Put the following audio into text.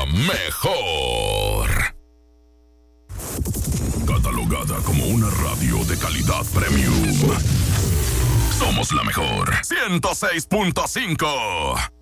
mejor. Catalogada como una radio de calidad premium. Somos la mejor 106.5.